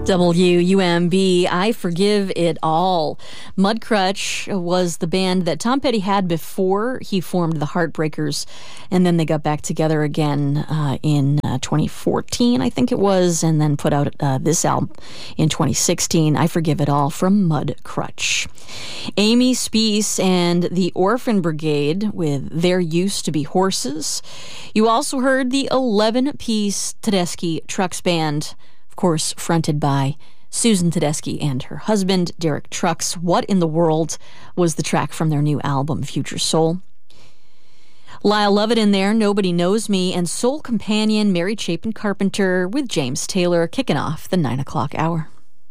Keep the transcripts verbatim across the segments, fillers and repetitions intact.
W U M B, I Forgive It All. Mudcrutch was the band that Tom Petty had before he formed the Heartbreakers, and then they got back together again uh, in uh, twenty fourteen, I think it was, and then put out uh, this album in twenty sixteen, I Forgive It All from Mudcrutch. Amy Speace and the Orphan Brigade with There Used to Be Horses. You also heard the eleven-piece Tedeschi Trucks Band, of course, fronted by Susan Tedeschi and her husband, Derek Trucks. What in the World was the track from their new album, Future Soul. Lyle Lovett in there, Nobody Knows Me, and Soul Companion, Mary Chapin Carpenter with James Taylor, kicking off the nine o'clock hour.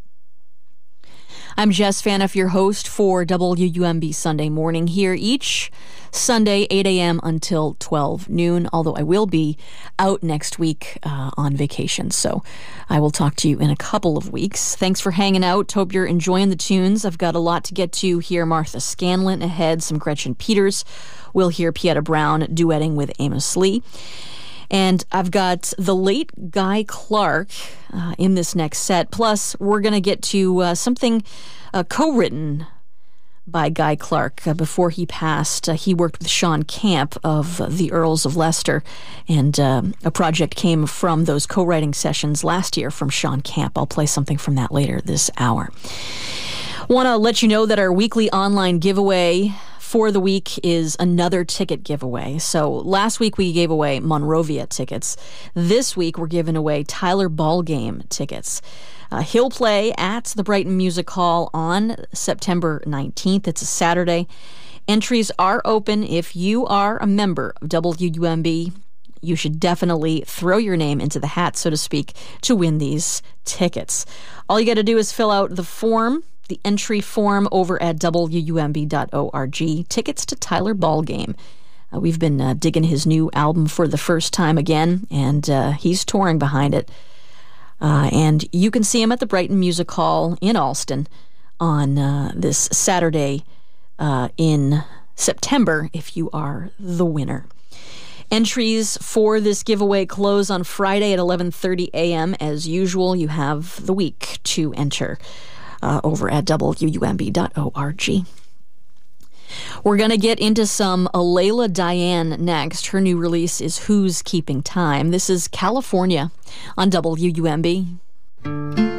I'm Jess Faniff, your host for W U M B Sunday Morning, here each Sunday, eight a.m. until twelve noon, although I will be out next week uh, on vacation, so I will talk to you in a couple of weeks. Thanks for hanging out. Hope you're enjoying the tunes. I've got a lot to get to here. Martha Scanlon ahead, some Gretchen Peters. We'll hear Pieta Brown duetting with Amos Lee. And I've got the late Guy Clark uh, in this next set. Plus, we're going to get to uh, something uh, co-written by Guy Clark. Uh, before he passed, uh, he worked with Sean Camp of uh, the Earls of Leicester, and uh, a project came from those co-writing sessions last year from Sean Camp. I'll play something from that later this hour. Want to let you know that our weekly online giveaway for the week is another ticket giveaway. So last week we gave away Monrovia tickets. This week we're giving away Tyler Ballgame tickets. Uh, he'll play at the Brighton Music Hall on September nineteenth. It's a Saturday. Entries are open. If you are a member of W U M B, you should definitely throw your name into the hat, so to speak, to win these tickets. All you got to do is fill out the form, the entry form over at W U M B dot org. Tickets to Tyler Ballgame. Uh, we've been uh, digging his new album for the first time again, and uh, he's touring behind it. Uh, and you can see him at the Brighton Music Hall in Alston on uh, this Saturday uh, in September if you are the winner. Entries for this giveaway close on Friday at eleven thirty a.m. As usual, you have the week to enter uh, over at W U M B dot org. We're going to get into some Alayla Diane next. Her new release is Who's Keeping Time. This is California on W U M B.